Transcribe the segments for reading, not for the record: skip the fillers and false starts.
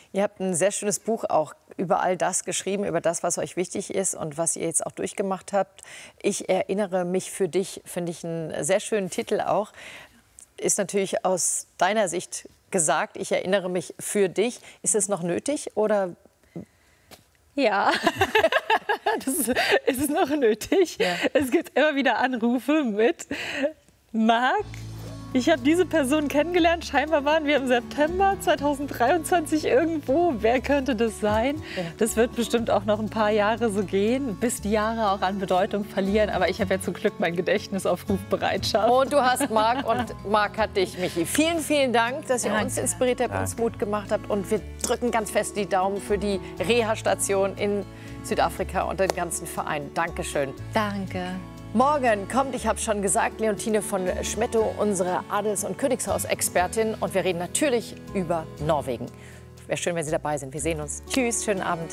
Ihr habt ein sehr schönes Buch auch über all das geschrieben, über das, was euch wichtig ist und was ihr jetzt auch durchgemacht habt. Ich erinnere mich für dich, finde ich einen sehr schönen Titel auch. Ist natürlich aus deiner Sicht gesagt, ich erinnere mich für dich. Ist es noch nötig oder? Ja, das ist noch nötig. Ja. Es gibt immer wieder Anrufe mit Marc. Ich habe diese Person kennengelernt. Scheinbar waren wir im September 2023 irgendwo. Wer könnte das sein? Ja. Das wird bestimmt auch noch ein paar Jahre so gehen, bis die Jahre auch an Bedeutung verlieren. Aber ich habe ja zum Glück mein Gedächtnis auf Rufbereitschaft. Und du hast Marc und Marc hat dich, Michi. Vielen, vielen Dank, dass ihr uns inspiriert habt, uns Mut gemacht habt. Und wir drücken ganz fest die Daumen für die Reha-Station in Südafrika und den ganzen Verein. Dankeschön. Danke. Morgen kommt, ich habe schon gesagt, Leontine von Schmettow, unsere Adels- und Königshaus-Expertin. Und wir reden natürlich über Norwegen. Wäre schön, wenn Sie dabei sind. Wir sehen uns. Tschüss, schönen Abend.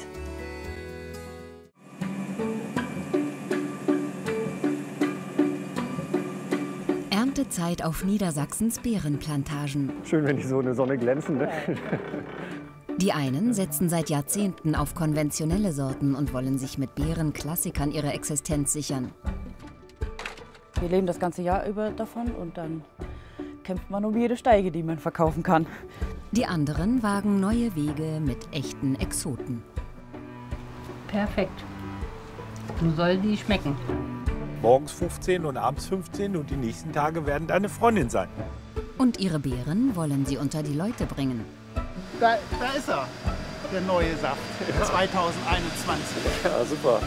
Erntezeit auf Niedersachsens Beerenplantagen. Schön, wenn die so in der Sonne glänzen. Ne? Die einen setzen seit Jahrzehnten auf konventionelle Sorten und wollen sich mit Beerenklassikern ihre Existenz sichern. Wir leben das ganze Jahr über davon und dann kämpft man um jede Steige, die man verkaufen kann. Die anderen wagen neue Wege mit echten Exoten. Perfekt. Nun soll die schmecken. Morgens 15 und abends 15 und die nächsten Tage werden deine Freundin sein. Und ihre Beeren wollen sie unter die Leute bringen. Da ist er, der neue Saft 2021. Ja, super.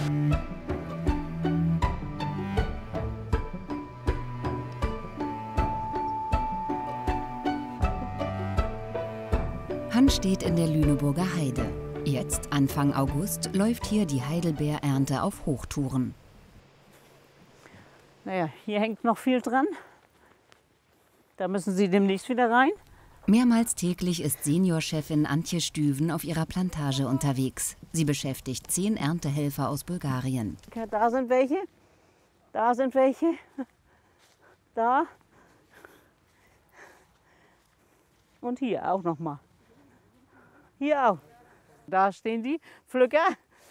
Hans steht in der Lüneburger Heide. Jetzt, Anfang August, läuft hier die Heidelbeerernte auf Hochtouren. Naja, hier hängt noch viel dran. Da müssen Sie demnächst wieder rein. Mehrmals täglich ist Seniorchefin Antje Stüven auf ihrer Plantage unterwegs. Sie beschäftigt 10 Erntehelfer aus Bulgarien. Ja, da sind welche, da sind welche, da und hier auch noch mal. Hier auch. Da stehen die Pflücker.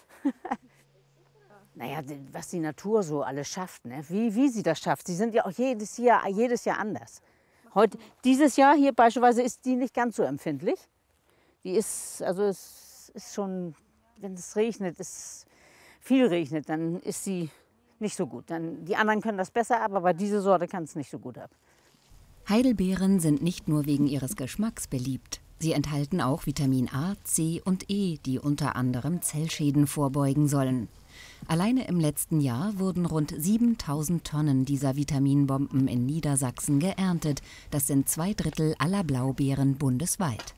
Naja, was die Natur so alles schafft, ne? Wie sie das schafft. Sie sind ja auch jedes Jahr anders. Dieses Jahr hier beispielsweise ist die nicht ganz so empfindlich. Die ist, also es ist schon, wenn es regnet, viel regnet, dann ist sie nicht so gut. Die anderen können das besser ab, aber diese Sorte kann es nicht so gut ab. Heidelbeeren sind nicht nur wegen ihres Geschmacks beliebt. Sie enthalten auch Vitamin A, C und E, die unter anderem Zellschäden vorbeugen sollen. Alleine im letzten Jahr wurden rund 7.000 Tonnen dieser Vitaminbomben in Niedersachsen geerntet. Das sind 2/3 aller Blaubeeren bundesweit.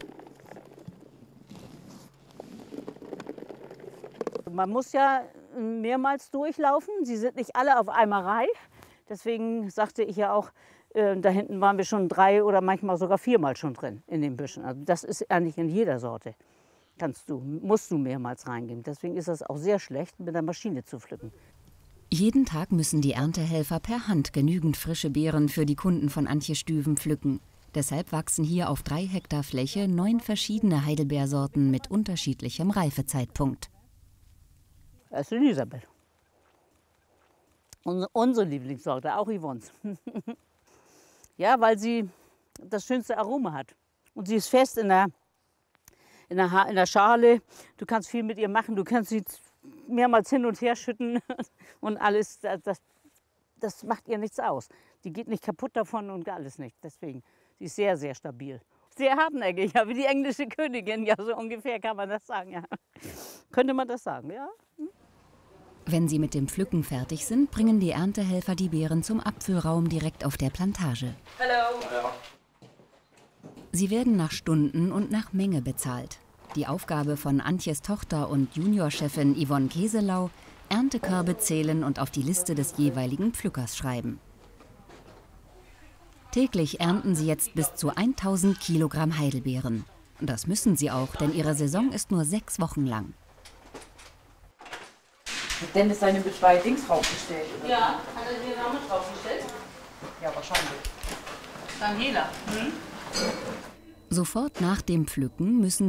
Man muss ja mehrmals durchlaufen. Sie sind nicht alle auf einmal reif. Deswegen sagte ich ja auch, da hinten waren wir schon 3 oder manchmal sogar 4-mal schon drin in den Büschen. Also das ist eigentlich in jeder Sorte. Musst du mehrmals reingehen. Deswegen ist das auch sehr schlecht, mit der Maschine zu pflücken. Jeden Tag müssen die Erntehelfer per Hand genügend frische Beeren für die Kunden von Antje Stüven pflücken. Deshalb wachsen hier auf 3 Hektar Fläche 9 verschiedene Heidelbeersorten mit unterschiedlichem Reifezeitpunkt. Das ist Elisabeth. Unsere Lieblingssorte, auch Yvonne's. Ja, weil sie das schönste Aroma hat. Und sie ist fest in der Schale. Du kannst viel mit ihr machen. Du kannst sie mehrmals hin und her schütten und alles. Das macht ihr nichts aus. Die geht nicht kaputt davon und alles nicht. Deswegen, sie ist sehr, sehr stabil. Sehr hartnäckig, ja, wie die englische Königin. Ja, so ungefähr kann man das sagen. Ja. Könnte man das sagen, ja. Wenn sie mit dem Pflücken fertig sind, bringen die Erntehelfer die Beeren zum Abfüllraum direkt auf der Plantage. Hallo. Sie werden nach Stunden und nach Menge bezahlt. Die Aufgabe von Antjes Tochter und Juniorchefin Yvonne Keselau: Erntekörbe zählen und auf die Liste des jeweiligen Pflückers schreiben. Täglich ernten sie jetzt bis zu 1000 Kilogramm Heidelbeeren. Das müssen sie auch, denn ihre Saison ist nur 6 Wochen lang. Hat Dennis seine mit 2 Dings draufgestellt? Oder? Ja, hat er den Namen draufgestellt? Ja, wahrscheinlich. Daniela. Sofort nach dem Pflücken müssen